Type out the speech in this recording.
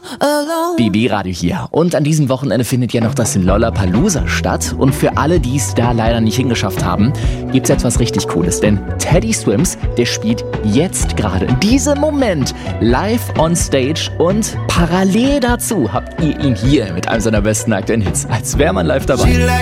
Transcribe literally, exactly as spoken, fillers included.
B B-Radio hier. Und an diesem Wochenende findet ja noch das Lollapalooza statt. Und für alle, die es da leider nicht hingeschafft haben, gibt es etwas richtig Cooles. Denn Teddy Swims, der spielt jetzt gerade in diesem Moment live on stage. Und parallel dazu habt ihr ihn hier mit einem seiner besten aktuellen Hits. Als wäre man live dabei.